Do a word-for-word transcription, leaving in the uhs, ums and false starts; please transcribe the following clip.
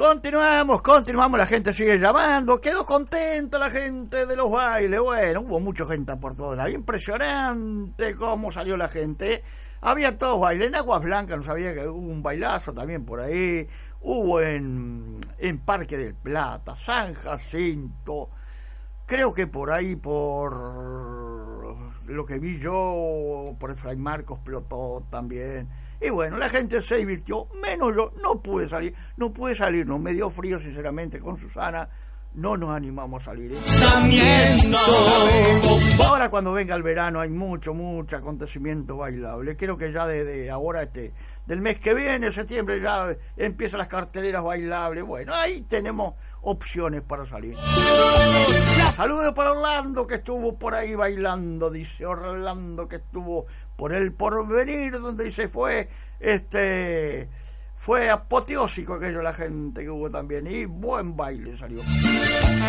Continuamos, continuamos, la gente sigue llamando, quedó contenta la gente de los bailes, bueno, hubo mucha gente por todos lados, impresionante cómo salió la gente, había todos bailes, en Aguas Blancas no sabía que hubo un bailazo también por ahí, hubo en, en Parque del Plata, San Jacinto, creo que por ahí, por lo que vi yo, por Fray Marcos explotó también. Y bueno, la gente se divirtió, menos yo, no pude salir, no pude salir, no me dio frío sinceramente con Susana, no nos animamos a salir. ¿eh? Ahora cuando venga el verano hay mucho, mucho acontecimiento bailable, creo que ya desde de ahora, este, del mes que viene, septiembre, ya empiezan las carteleras bailables, bueno, ahí tenemos opciones para salir. Saludos para Orlando que estuvo por ahí bailando, dice Orlando que estuvo por el Porvenir, donde se fue, este, fue apoteósico aquello la gente que hubo también, y buen baile salió.